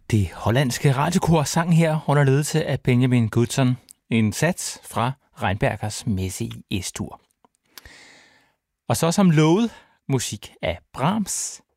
Det hollandske radiokor sang her under ledelse af Benjamin Goodson, en sats fra Reinbergers messe i Es-dur. Og så som lovet musik af Brahms,